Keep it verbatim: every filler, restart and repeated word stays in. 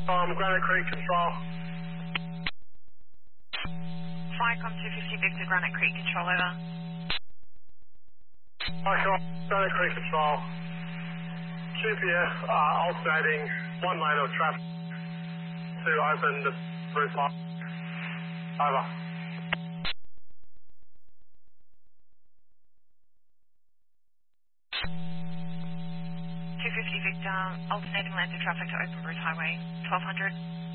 Um, Granite Creek Control. Firecom two fifty Victor, Granite Creek Control, over. Firecom, Granite Creek Control. G P S uh, alternating one lane of traffic to open the roof up. Over. two fifty Victor, alternating lanes of traffic to Open Bruce Highway, twelve hundred.